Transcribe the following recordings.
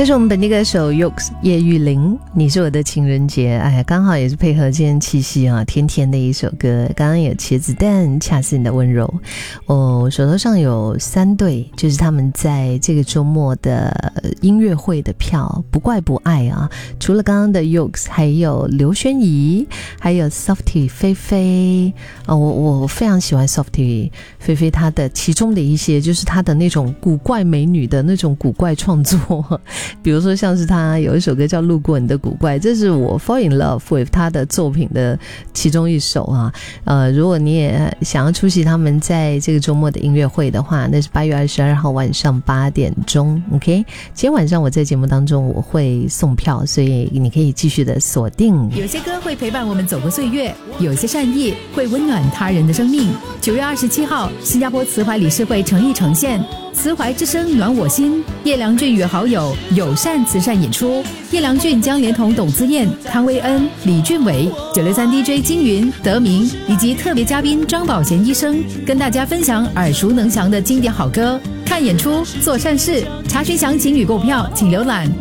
这是我们本地歌手 Yokes 叶玉玲，你是我的情人节。哎呀，刚好也是配合今天七夕啊，甜甜的一首歌。刚刚有茄子蛋，恰似你的温柔。我手头上有3对，就是他们在这个周末的音乐会的票，不怪不爱啊。除了刚刚的 Yokes， 还有刘轩怡，还有 Softy 菲菲。我非常喜欢 Softy 菲菲，她的其中的一些就是她的那种古怪美女的那种古怪创作。比如说像是他有一首歌叫路过你的古怪，这是我 fall in love with 他的作品的其中一首啊。如果你也想要出席他们在这个周末的音乐会的话，那是8月22号晚上8点钟 OK。 今天晚上我在节目当中我会送票，所以你可以继续的锁定。 有些歌会陪伴我们走过岁月，有些善意会温暖他人的生命。9月27号新加坡慈怀理事会诚意呈现慈怀之声暖我心，叶良俊与好友友善慈善演出。叶良俊将连同董姿燕、康威恩、李俊伟、963 DJ 金云、德明以及特别嘉宾张宝贤医生，跟大家分享耳熟能详的经典好歌。看演出做善事，查询详情与购票请浏览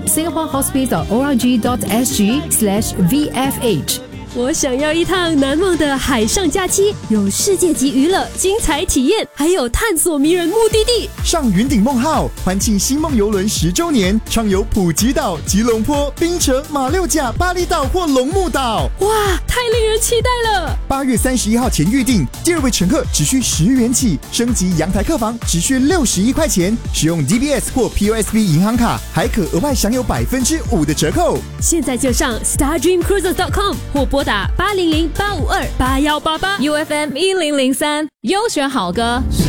singaporehospital.org.sg/VFH。 我想要一趟难忘的海上假期，有世界级娱乐、精彩体验，还有探索迷人目的地。 上云顶梦号，欢庆星梦邮轮10周年，畅游普吉岛、吉隆坡、槟城、马六甲、巴厘岛或龙目岛。 哇，太令人期待了 ！8月31号前预订，第2位乘客只需10元起，升级阳台客房只需61块钱，使用 DBS 或 POSB 银行卡，还可额外享有5%的折扣。 现在就上 StarDreamCruises.com 或拨打800-852-8188 UFM 1003， 优选好歌。